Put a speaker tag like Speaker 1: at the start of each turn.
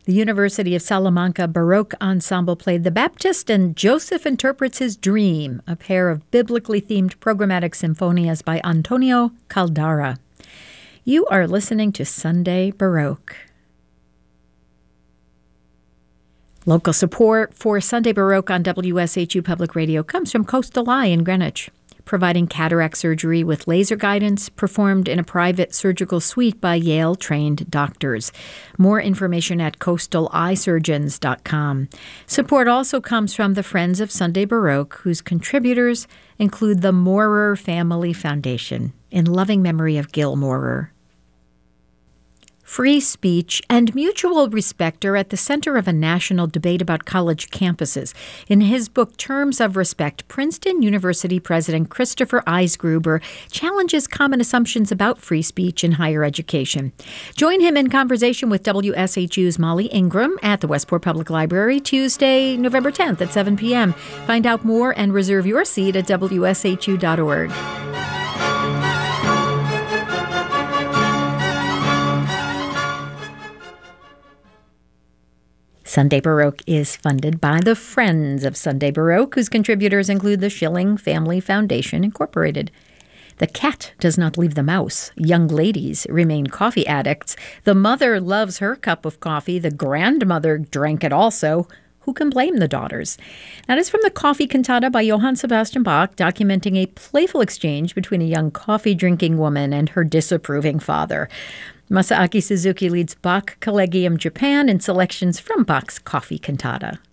Speaker 1: The University of Salamanca Baroque Ensemble played The Baptist and Joseph Interprets His Dream, a pair of biblically themed programmatic symphonias by Antonio Caldara. You are listening to Sunday Baroque. Local support for Sunday Baroque on WSHU Public Radio comes from Coastal Eye in Greenwich, providing cataract surgery with laser guidance performed in a private surgical suite by Yale-trained doctors. More information at coastaleyesurgeons.com. Support also comes from the Friends of Sunday Baroque, whose contributors include the Maurer Family Foundation, in loving memory of Gil Maurer. Free speech and mutual respect are at the center of a national debate about college campuses. In his book, Terms of Respect, Princeton University President Christopher Eisgruber challenges common assumptions about free speech in higher education. Join him in conversation with WSHU's Molly Ingram at the Westport Public Library Tuesday, November 10th at 7 p.m. Find out more and reserve your seat at WSHU.org. Sunday Baroque is funded by the Friends of Sunday Baroque, whose contributors include the Schilling Family Foundation, Incorporated. The cat does not leave the mouse. Young ladies remain coffee addicts. The mother loves her cup of coffee. The grandmother drank it also. Who can blame the daughters? That is from the Coffee Cantata by Johann Sebastian Bach, documenting a playful exchange between a young coffee-drinking woman and her disapproving father. Masaaki Suzuki leads Bach Collegium Japan in selections from Bach's Coffee Cantata.